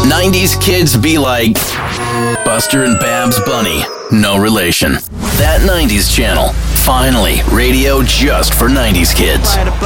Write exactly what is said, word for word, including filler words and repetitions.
nineties kids be like Buster and Babs Bunny. No relation. That nineties channel. Finally, radio just for nineties kids.